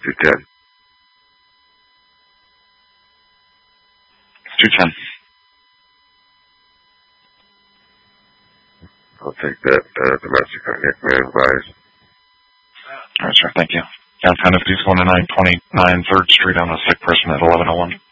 210. 210. I'll take that domestic on Nick May advised. All right, sir. Thank you. Downtown Ifty's going to 929 3rd Street on a sick person at 1101.